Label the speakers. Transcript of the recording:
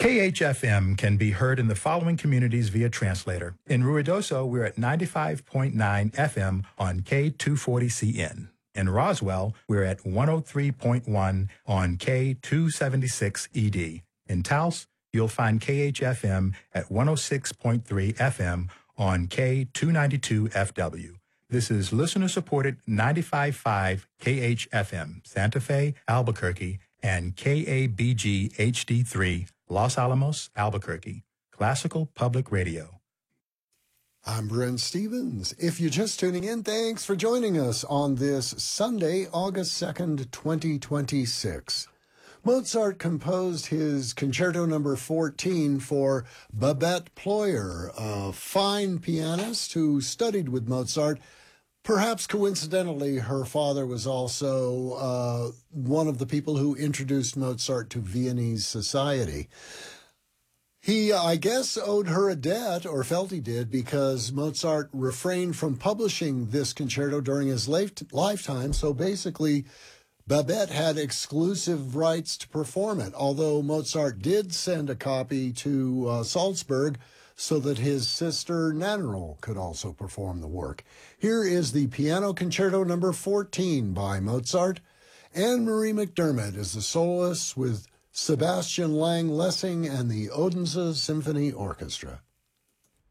Speaker 1: KHFM can be heard in the following communities via translator. In Ruidoso, we're at 95.9 FM on K240CN. In Roswell, we're at 103.1 on K276ED. In Taos, you'll find KHFM at 106.3 FM on K292FW. This is listener-supported 95.5 KHFM, Santa Fe, Albuquerque, and KABG HD3, Los Alamos, Albuquerque, Classical Public Radio.
Speaker 2: I'm Brent Stevens. If you're just tuning in, thanks for joining us on this Sunday, August 2nd, 2026. Mozart composed his Concerto No. 14 for Babette Ployer, a fine pianist who studied with Mozart. Perhaps coincidentally, her father was also one of the people who introduced Mozart to Viennese society. He, I guess, owed her a debt, or felt he did, because Mozart refrained from publishing this concerto during his lifetime. So basically, Babette had exclusive rights to perform it, although Mozart did send a copy to Salzburg so that his sister Nannerl could also perform the work. Here is the Piano Concerto No. 14 by Mozart. Anne-Marie McDermott is the soloist with Sebastian Lang Lessing and the Odense Symphony Orchestra.